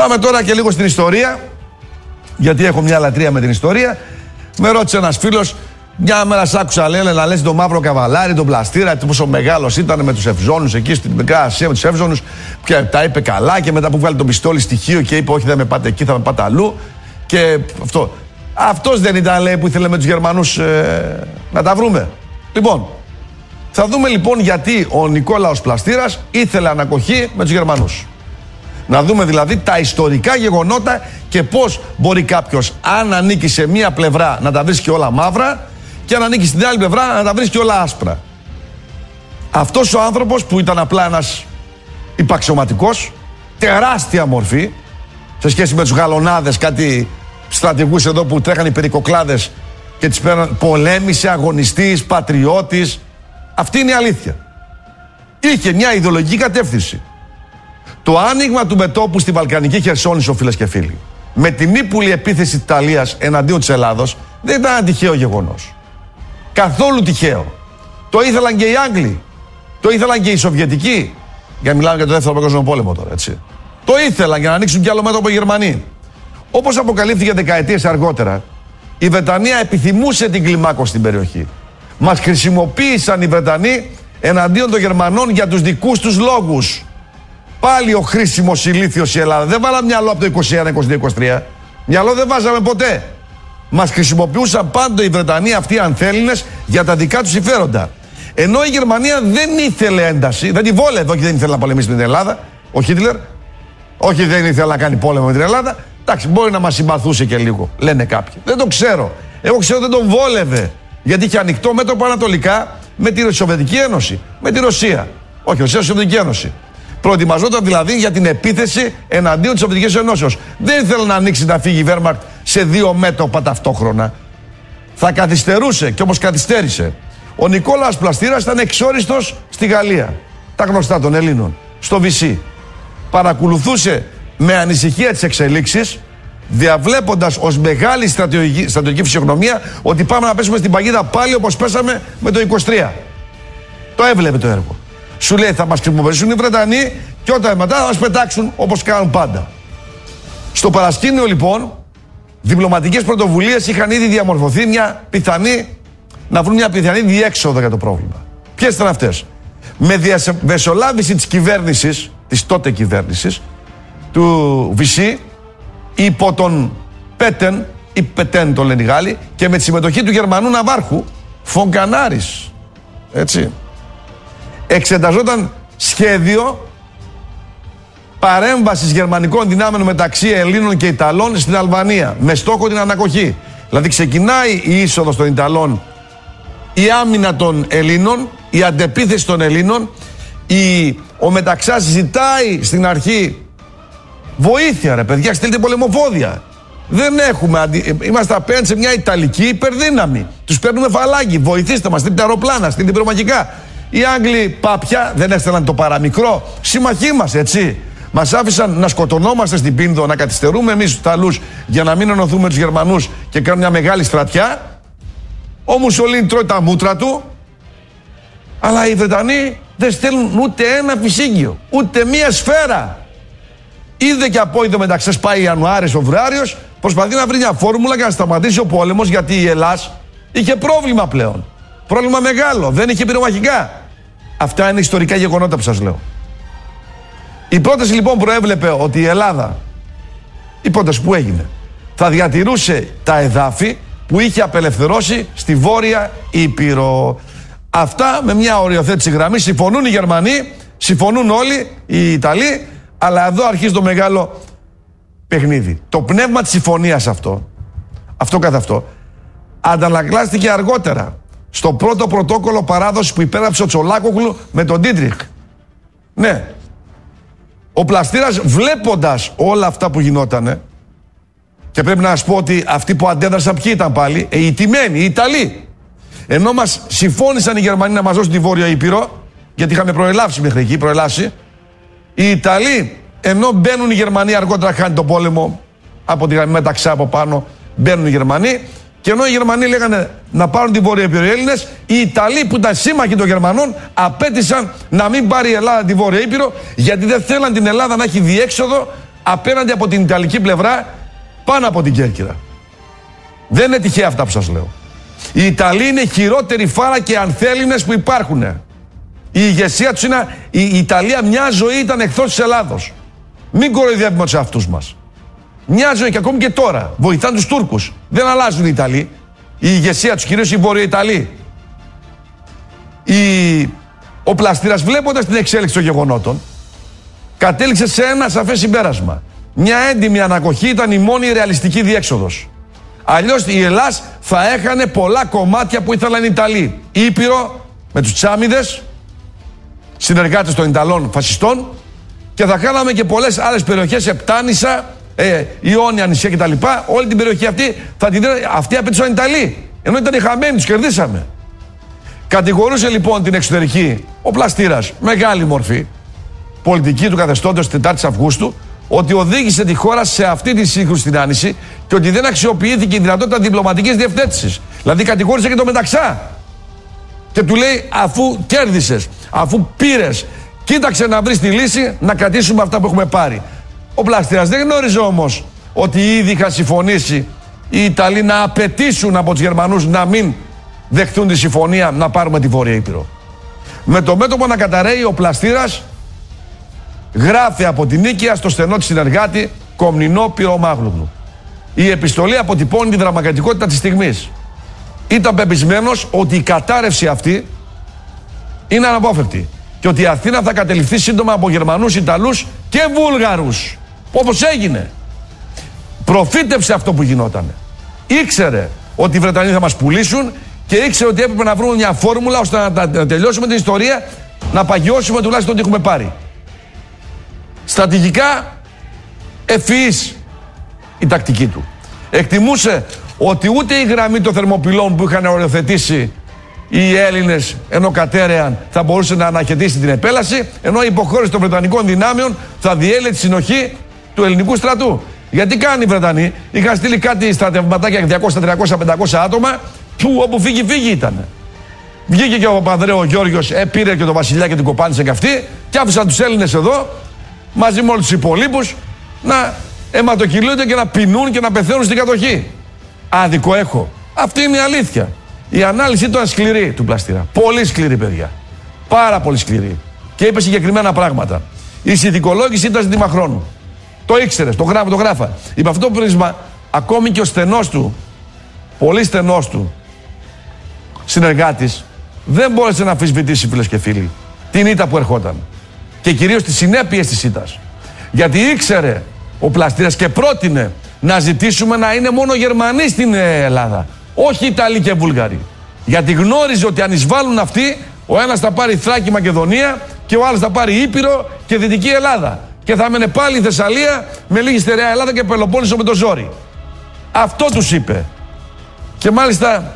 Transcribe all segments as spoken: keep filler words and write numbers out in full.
Πάμε τώρα και λίγο στην ιστορία, γιατί έχω μια λατρεία με την ιστορία. Με ρώτησε ένας φίλος, μια μέρα σ' άκουσα λένε να λες τον Μαύρο Καβαλάρη, τον Πλαστήρα, πόσο μεγάλος ήταν με τους Ευζώνους εκεί στην Μικρά Ασία, με τους Ευζώνους, και τα είπε καλά. Και μετά που βγάλει τον πιστόλι στοιχείο και είπε, όχι, δεν με πάτε εκεί, θα με πάτε αλλού. Και αυτό. Αυτός δεν ήταν, λέει, που ήθελε με τους Γερμανούς ε, να τα βρούμε. Λοιπόν, θα δούμε λοιπόν γιατί ο Νικόλαος Πλαστήρας ήθελε ανακοχή με τους Γερμανούς. Να δούμε δηλαδή τα ιστορικά γεγονότα και πώς μπορεί κάποιος, αν ανήκει σε μία πλευρά, να τα βρίσκει όλα μαύρα, και αν ανήκει στην άλλη πλευρά να τα βρίσκει όλα άσπρα. Αυτός ο άνθρωπος, που ήταν απλά ένας υπαξιωματικός, τεράστια μορφή, σε σχέση με τους γαλονάδες, κάτι στρατηγούς εδώ που τρέχαν οι περικοκλάδες και τις πέραν, πολέμησε, αγωνιστής, πατριώτης. Αυτή είναι η αλήθεια. Είχε μια ιδεολογική κατεύθυνση. Το άνοιγμα του μετώπου στη Βαλκανική Χερσόνησο, φίλες και φίλοι, με την ύπουλη επίθεση της Ιταλίας εναντίον της Ελλάδος, δεν ήταν ένα τυχαίο γεγονός. Καθόλου τυχαίο. Το ήθελαν και οι Άγγλοι. Το ήθελαν και οι Σοβιετικοί. Για μιλάμε για το δεύτερο παγκόσμιο πόλεμο τώρα, έτσι. Το ήθελαν για να ανοίξουν κι άλλο μέτωπο οι Γερμανοί. Όπως αποκαλύφθηκε δεκαετίες αργότερα, η Βρετανία επιθυμούσε την κλιμάκωση στην περιοχή. Μας χρησιμοποίησαν οι Βρετανοί εναντίον των Γερμανών για τους δικούς τους λόγους. Πάλι ο χρήσιμος ηλίθιος η Ελλάδα. Δεν βάλαμε μυαλό από το είκοσι ένα, είκοσι δύο, είκοσι τρία. Μυαλό δεν βάζαμε ποτέ. Μας χρησιμοποιούσαν πάντοτε οι Βρετανοί αυτοί οι ανθέλληνες για τα δικά τους συμφέροντα. Ενώ η Γερμανία δεν ήθελε ένταση, δεν τη βόλευε, όχι δεν ήθελε να πολεμήσει με την Ελλάδα, ο Χίτλερ, όχι δεν ήθελε να κάνει πόλεμο με την Ελλάδα. Εντάξει, μπορεί να μας συμπαθούσε και λίγο, λένε κάποιοι. Δεν το ξέρω. Εγώ ξέρω δεν τον βόλευε. Γιατί είχε ανοιχτό μέτωπο ανατολικά με τη Σοβιετική Ένωση, με τη Ρωσία. Όχι, Ρωσία, Σοβιετική Ένωση. Προετοιμαζόταν δηλαδή για την επίθεση εναντίον της Σοβιετικής Ενώσεως. Δεν ήθελε να ανοίξει να φύγει η Βέρμαχτ σε δύο μέτωπα ταυτόχρονα. Θα καθυστερούσε, και όπως καθυστέρησε. Ο Νικόλαος Πλαστήρας ήταν εξόριστος στη Γαλλία. Τα γνωστά των Ελλήνων. Στο Βυσί. Παρακολουθούσε με ανησυχία τις εξελίξεις, διαβλέποντας ως μεγάλη στρατιωτική, στρατιωτική φυσιογνωμία ότι πάμε να πέσουμε στην παγίδα πάλι όπως πέσαμε με το είκοσι τρία. Το έβλεπε το έργο. Σου λέει θα μας χρησιμοποιήσουν οι Βρετανοί και όταν μετά θα μας πετάξουν όπως κάνουν πάντα. Στο παρασκήνιο λοιπόν, διπλωματικές πρωτοβουλίες είχαν ήδη διαμορφωθεί μια πιθανή, να βρουν μια πιθανή διέξοδο για το πρόβλημα. Ποιες ήταν αυτές? Με διαμεσολάβηση της κυβέρνησης, της τότε κυβέρνησης, του Βυσί, υπό τον Πέτεν, ή Πετέν το λένε οι Γάλλοι, και με τη συμμετοχή του Γερμανού ναυάρχου, Φονκανάρης. Έτσι. Εξεταζόταν σχέδιο παρέμβασης γερμανικών δυνάμεων μεταξύ Ελλήνων και Ιταλών στην Αλβανία, με στόχο την ανακοχή. Δηλαδή ξεκινάει η είσοδος των Ιταλών, η άμυνα των Ελλήνων, η αντεπίθεση των Ελλήνων, η... ο Μεταξάς ζητάει στην αρχή βοήθεια, ρε παιδιά, στείλτε πολεμοφόδια. Δεν έχουμε, αντι... είμαστε απέναντι σε μια Ιταλική υπερδύναμη. Τους παίρνουμε φαλάκι, βοηθήστε μας, στείλτε αεροπλάνα, στείλτε πυρομαχικά. Οι Άγγλοι πάπια δεν έστελναν το παραμικρό, συμμαχοί μας, έτσι. Μας άφησαν να σκοτωνόμαστε στην Πίνδο, να καθυστερούμε εμείς τους Ιταλούς για να μην ενωθούμε τους Γερμανούς και κάνουν μια μεγάλη στρατιά. Ο Μουσολίνι τρώει τα μούτρα του, αλλά οι Βρετανοί δεν στέλνουν ούτε ένα φυσίγγιο, ούτε μία σφαίρα. Είδε και από είδο μεταξύ πάει Ιανουάριος, Φεβρουάριος, προσπαθεί να βρει μια φόρμουλα για να σταματήσει ο πόλεμος, γιατί η Ελλάς είχε πρόβλημα πλέον. Πρόβλημα μεγάλο, δεν είχε πυρομαχικά. Αυτά είναι ιστορικά γεγονότα που σας λέω. Η πρόταση λοιπόν προέβλεπε ότι η Ελλάδα, η πρόταση που έγινε, θα διατηρούσε τα εδάφη που είχε απελευθερώσει στη Βόρεια Ήπειρο. Αυτά με μια οριοθέτηση γραμμή. Συμφωνούν οι Γερμανοί, συμφωνούν όλοι οι Ιταλοί, αλλά εδώ αρχίζει το μεγάλο παιχνίδι. Το πνεύμα της συμφωνίας αυτό, αυτό καθ' αυτό, αντανακλάστηκε αργότερα στο πρώτο πρωτόκολλο παράδοση που υπέγραψε ο Τσολάκογλου με τον Ντίτριχ. Ναι. Ο Πλαστήρας, βλέποντας όλα αυτά που γινότανε, και πρέπει να σας πω ότι αυτοί που αντέδρασαν ποιοι ήταν πάλι, ε, οι τιμένοι, οι Ιταλοί. Ενώ μας συμφώνησαν οι Γερμανοί να μας δώσουν τη Βόρεια Ήπειρο, γιατί είχαμε προελάψει μέχρι εκεί, προελάψει, οι Ιταλοί, ενώ μπαίνουν οι Γερμανοί αργότερα, χάνει το πόλεμο από τη Μεταξά από πάνω, μπαίνουν οι Γερμανοί. Και ενώ οι Γερμανοί λέγανε να πάρουν την Βόρεια Ήπειρο οι Έλληνες, οι Ιταλοί που ήταν σύμμαχοι των Γερμανών απέτησαν να μην πάρει η Ελλάδα τη Βόρεια Ήπειρο, γιατί δεν θέλαν την Ελλάδα να έχει διέξοδο απέναντι από την Ιταλική πλευρά πάνω από την Κέρκυρα. Δεν είναι τυχαία αυτά που σας λέω. Οι Ιταλοί είναι οι χειρότεροι φάρα και ανθέληνες που υπάρχουν. Η ηγεσία τους είναι... Η Ιταλία μια ζωή ήταν εχθρός της Ελλάδος. Μην κοροϊδεύουμε τους εαυτούς μας. Μια ζωή και ακόμη και τώρα βοηθάνε τους Τούρκους. Δεν αλλάζουν οι Ιταλοί. Η ηγεσία τους, κυρίως οι Βορειοϊταλοί. Η... Ο Πλαστήρας, βλέποντας την εξέλιξη των γεγονότων, κατέληξε σε ένα σαφές συμπέρασμα. Μια έντιμη ανακοχή ήταν η μόνη ρεαλιστική διέξοδος. Αλλιώς η Ελλάς θα έχανε πολλά κομμάτια που ήθελαν οι Ιταλοί. Ήπειρο με τους Τσάμιδες, συνεργάτες των Ιταλών φασιστών, και θα κάναμε και πολλές άλλες περιοχές, Επτάνησα, ε, Ιόνια νησιά κτλ. Όλη την περιοχή αυτή θα την δίνανε. Αυτή απαιτούσαν οι Ιταλοί. Ενώ ήταν οι χαμένοι, τους κερδίσαμε. Κατηγορούσε λοιπόν την εξωτερική ο Πλαστήρας, μεγάλη μορφή πολιτική του καθεστώτος της τετάρτης Αυγούστου, ότι οδήγησε τη χώρα σε αυτή τη σύγκρουση στην Άνηση και ότι δεν αξιοποιήθηκε η δυνατότητα διπλωματικής διευθέτησης. Δηλαδή κατηγόρησε και το Μεταξά. Και του λέει, αφού κέρδισες, αφού πήρες, κοίταξε να βρεις τη λύση να κρατήσουμε αυτά που έχουμε πάρει. Ο Πλαστήρας δεν γνώριζε όμως ότι ήδη είχαν συμφωνήσει οι Ιταλοί να απαιτήσουν από τους Γερμανούς να μην δεχτούν τη συμφωνία να πάρουμε τη Βόρεια Ήπειρο. Με το μέτωπο να καταραίει, ο Πλαστήρας γράφει από την Νίκαια στο στενό της συνεργάτη Κομνηνό Πυρομάγλουνου. Η επιστολή αποτυπώνει τη δραματικότητα της στιγμής. Ήταν πεπισμένος ότι η κατάρρευση αυτή είναι αναπόφευκτη και ότι η Αθήνα θα κατεληφθεί σύντομα από Γερμανούς, Ιταλούς και Βούλγαρους, όπως έγινε. Προφήτεψε αυτό που γινόταν. Ήξερε ότι οι Βρετανοί θα μας πουλήσουν και ήξερε ότι έπρεπε να βρούμε μια φόρμουλα ώστε να, να τελειώσουμε την ιστορία, να παγιώσουμε τουλάχιστον ό,τι έχουμε πάρει. Στρατηγικά ευφυής η τακτική του. Εκτιμούσε ότι ούτε η γραμμή των Θερμοπυλών που είχαν οριοθετήσει οι Έλληνες ενώ κατέρεαν θα μπορούσε να αναχαιτήσει την επέλαση, ενώ η υποχώρηση των Βρετανικών δυνάμεων θα διέλυε τη συνοχή του ελληνικού στρατού. Γιατί κάνουν οι Βρετανοί, είχαν στείλει κάτι στρατευματάκια διακόσια, τριακόσια, πεντακόσια άτομα που όπου φύγει φύγει ήταν. Βγήκε και ο Παπανδρέου ο Γιώργος, ε, πήρε και το Βασιλιά και την κοπάνισε και αυτή και άφησαν τους Έλληνες εδώ μαζί με όλους τους υπολείπους να αιματοκυλούνται και να πεινούν και να πεθαίνουν στην κατοχή. Άδικο έχω. Αυτή είναι η αλήθεια. Η ανάλυση ήταν σκληρή του Πλαστήρα. Πολύ σκληρή, παιδιά. Πάρα πολύ σκληρή. Και είπε συγκεκριμένα πράγματα. Η συνθηκολόγηση ήταν ζήτημα χρόνου. Το ήξερε, το γράφα, το γράφα. Υπ' αυτό το πρίσμα, ακόμη και ο στενός του, πολύ στενός του συνεργάτης, δεν μπόρεσε να αμφισβητήσει, φίλες και φίλοι, την ήττα που ερχόταν. Και κυρίως τις συνέπειες της ήττας. Γιατί ήξερε ο Πλαστήρας και πρότεινε να ζητήσουμε να είναι μόνο Γερμανοί στην Ελλάδα. Όχι Ιταλοί και Βούλγαροι. Γιατί γνώριζε ότι αν εισβάλλουν αυτοί, ο ένας θα πάρει Θράκη, Μακεδονία και ο άλλος θα πάρει Ήπειρο και Δυτική Ελλάδα. Και θα έμενε πάλι η Θεσσαλία με λίγη στερεά Ελλάδα και Πελοπόννησο με το ζόρι. Αυτό τους είπε. Και μάλιστα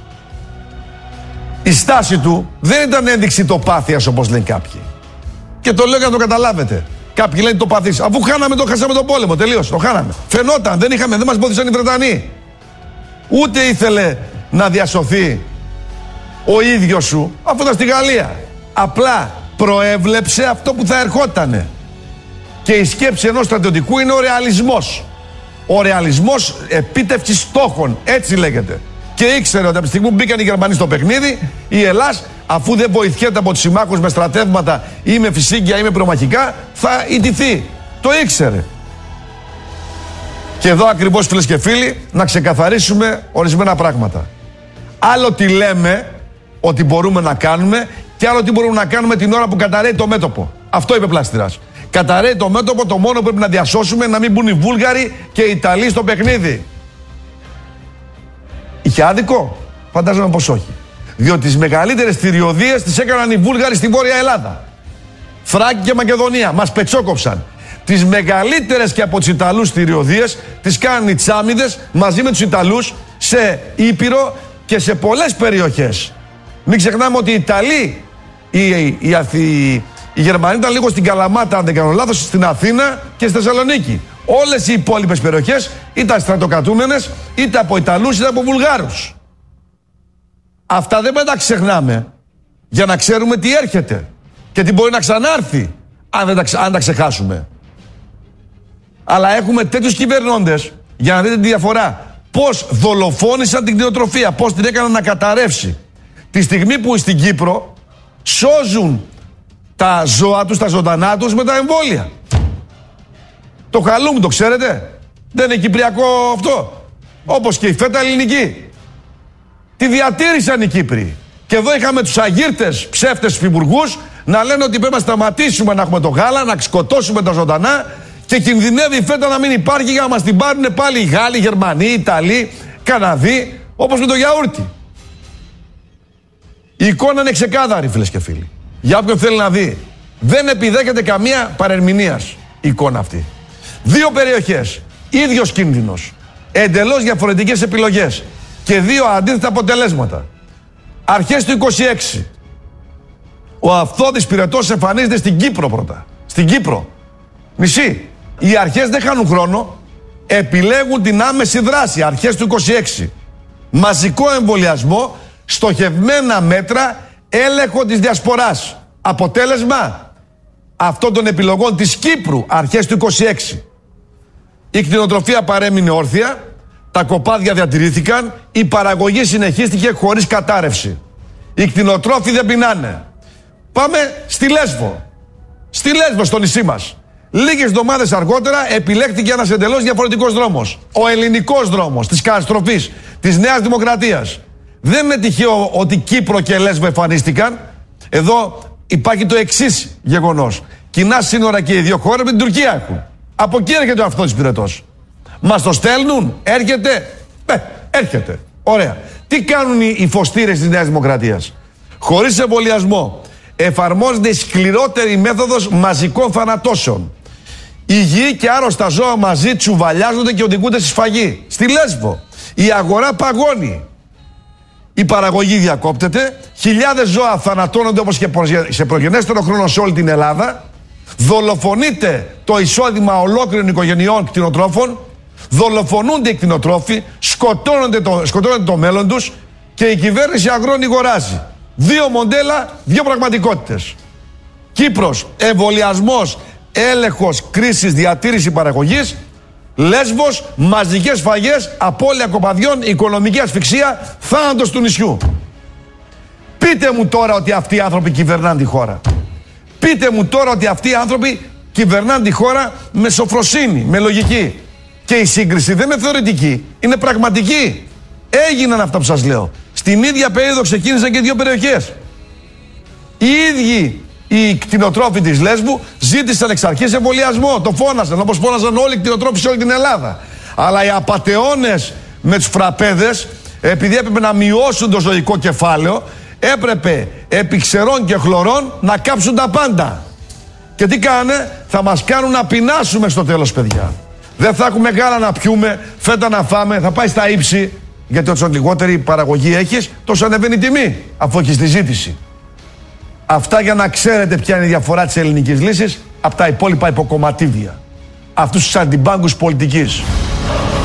η στάση του δεν ήταν ένδειξη τοπάθειας όπως λένε κάποιοι. Και το λέω για να το καταλάβετε. Κάποιοι λένε το παθείς. Αφού χάναμε το χάσαμε τον πόλεμο. Τελείως. Το χάναμε. Φαινόταν. Δεν είχαμε. Δεν μας βοήθησαν οι Βρετανοί. Ούτε ήθελε να διασωθεί ο ίδιος σου αφού ήταν στη Γαλλία. Απλά προέβλεψε αυτό που θα ερχότανε. Και η σκέψη ενός στρατιωτικού είναι ο ρεαλισμός. Ο ρεαλισμός επίτευξης στόχων. Έτσι λέγεται. Και ήξερε ότι από τη στιγμή που μπήκαν οι Γερμανοί στο παιχνίδι, η Ελλάς, αφού δεν βοηθιέται από τους συμμάχους με στρατεύματα ή με φυσίγγια ή με προμαχικά, θα ιτηθεί. Το ήξερε. Και εδώ ακριβώς, φίλες και φίλοι, να ξεκαθαρίσουμε ορισμένα πράγματα. Άλλο τι λέμε ότι μπορούμε να κάνουμε και άλλο τι μπορούμε να κάνουμε την ώρα που καταραίει το μέτωπο. Αυτό είπε Πλαστήρας. Καταραίει το μέτωπο, το μόνο που πρέπει να διασώσουμε να μην μπουν οι Βούλγαροι και οι Ιταλοί στο παιχνίδι. Είχε άδικο? Φαντάζομαι πως όχι. Διότι τις μεγαλύτερες θηριωδίες τις έκαναν οι Βούλγαροι στη Βόρεια Ελλάδα. Θράκη και Μακεδονία. Μας πετσόκοψαν. Τις μεγαλύτερες και από τους Ιταλούς θηριωδίες τις κάνουν οι Τσάμιδες μαζί με τους Ιταλούς σε Ήπειρο και σε πολλές περιοχές. Μην ξεχνάμε ότι οι Ιταλοί, οι, οι, οι, οι Γερμανοί ήταν λίγο στην Καλαμάτα, αν δεν κάνω λάθος, στην Αθήνα και στη Θεσσαλονίκη. Όλες οι υπόλοιπες περιοχές ήταν στρατοκρατούμενες είτε από Ιταλούς είτε από Βουλγάρους. Αυτά δεν πρέπει να τα ξεχνάμε για να ξέρουμε τι έρχεται και τι μπορεί να ξανάρθει αν, δεν τα, αν τα ξεχάσουμε. Αλλά έχουμε τέτοιους κυβερνώντες, για να δείτε τη διαφορά, πώς δολοφόνησαν την κτηνοτροφία, πώς την έκαναν να καταρρεύσει. Τη στιγμή που στην Κύπρο σώζουν τα ζώα τους, τα ζωντανά τους με τα εμβόλια. Το χαλούμ, το ξέρετε? Δεν είναι κυπριακό αυτό? Όπως και η φέτα ελληνική. Τη διατήρησαν οι Κύπροι. Και εδώ είχαμε τους αγύρτες ψεύτες φιμπουργούς να λένε ότι πρέπει να σταματήσουμε να έχουμε το γάλα, να σκοτώσουμε τα ζωντανά και κινδυνεύει η φέτα να μην υπάρχει για να μας την πάρουν πάλι οι Γάλλοι, οι Γερμανοί, οι Ιταλοί, Καναδοί, όπως με το γιαούρτι. Η εικόνα είναι ξεκάθαρη, φίλες και φίλοι. Για όποιον θέλει να δει. Δεν επιδέχεται καμία παρερμηνίας η εικόνα αυτή. Δύο περιοχές, ίδιος κίνδυνος, εντελώς διαφορετικές επιλογές και δύο αντίθετα αποτελέσματα. Αρχές του είκοσι έξι. Ο Αυθόδης Πυρετός εμφανίζεται στην Κύπρο πρώτα. Στην Κύπρο. Μισή. Οι αρχές δεν χάνουν χρόνο. Επιλέγουν την άμεση δράση. Αρχές του είκοσι έξι. Μαζικό εμβολιασμό, στοχευμένα μέτρα, έλεγχο της διασποράς. Αποτέλεσμα αυτών των επιλογών της Κύπρου. Αρχές του είκοσι έξι. Η κτηνοτροφία παρέμεινε όρθια. Τα κοπάδια διατηρήθηκαν. Η παραγωγή συνεχίστηκε χωρίς κατάρρευση. Οι κτηνοτρόφοι δεν πεινάνε. Πάμε στη Λέσβο. Στη Λέσβο, στο νησί μας. Λίγες εβδομάδες αργότερα επιλέχθηκε ένας εντελώς διαφορετικός δρόμος. Ο ελληνικός δρόμος της καταστροφής, της Νέας Δημοκρατίας. Δεν είναι τυχαίο ότι Κύπρο και Λέσβο εμφανίστηκαν. Εδώ υπάρχει το εξής γεγονός. Κοινά σύνορα και οι δύο χώρες με την Τουρκία έχουν. Από εκεί έρχεται ο Αυθόδης Πυρετός. Μας το στέλνουν, έρχεται. Ε, έρχεται. Ωραία. Τι κάνουν οι φωστήρες της Νέας Δημοκρατίας? Χωρίς εμβολιασμό εφαρμόζεται η σκληρότερη μέθοδος μαζικών θανατώσεων. Υγιή και άρρωστα ζώα μαζί τσουβαλιάζονται και οδηγούνται στη σφαγή. Στη Λέσβο η αγορά παγώνει. Η παραγωγή διακόπτεται. Χιλιάδες ζώα θανατώνονται όπως και σε προγενέστερο χρόνο σε όλη την Ελλάδα. Δολοφονείται το εισόδημα ολόκληρων οικογενειών κτηνοτρόφων. Δολοφονούνται οι κτηνοτρόφοι. Σκοτώνονται το, σκοτώνονται το μέλλον τους. Και η κυβέρνηση αγρώνει γοράζει. Δύο μοντέλα, δύο πραγματικότητες. Κύπρος, εμβολιασμός, έλεγχος, κρίσης, διατήρηση παραγωγής. Λέσβος, μαζικές σφαγές, απώλεια κοπαδιών, οικονομική ασφυξία, θάνατος του νησιού. Πείτε μου τώρα ότι αυτοί οι άνθρωποι κυβερνάνε τη χώρα. Πείτε μου τώρα ότι αυτοί οι άνθρωποι κυβερνάνε τη χώρα με σοφροσύνη, με λογική. Και η σύγκριση δεν είναι θεωρητική, είναι πραγματική. Έγιναν αυτά που σας λέω. Στην ίδια περίοδο ξεκίνησαν και δύο περιοχές. Οι ίδιοι οι κτηνοτρόφοι της Λέσβου ζήτησαν εξ αρχής εμβολιασμό. Το φώνασαν όπως φώνασαν όλοι οι κτηνοτρόφοι σε όλη την Ελλάδα. Αλλά οι απατεώνες με τους φραπέδες, επειδή έπρεπε να μειώσουν το ζωικό κεφάλαιο, έπρεπε επί ξερών και χλωρών να κάψουν τα πάντα. Και τι κάνε? Θα μας κάνουν να πεινάσουμε στο τέλος, παιδιά. Δεν θα έχουμε γάλα να πιούμε, φέτα να φάμε, θα πάει στα ύψη. Γιατί όσο λιγότερη παραγωγή έχεις, τόσο ανεβαίνει η τιμή, αφού έχεις τη ζήτηση. Αυτά για να ξέρετε ποια είναι η διαφορά της ελληνικής λύσης από τα υπόλοιπα υποκομματίδια. Αυτούς τους αντιμπάγκους πολιτικής.